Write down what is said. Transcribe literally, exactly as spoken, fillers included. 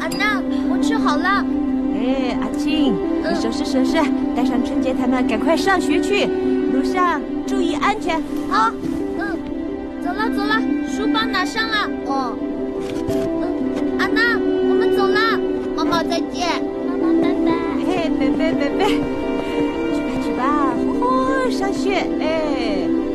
安娜，我吃好了。 哎，阿庆，你收拾收拾，带上春节他们赶快上学去，路上注意安全。 好，嗯，走了走了，书包拿上了。哦，嗯，安娜，我们走了，妈妈再见， 妈妈拜拜。 嘿，拜拜拜拜，去吧去吧，好好上学，哎。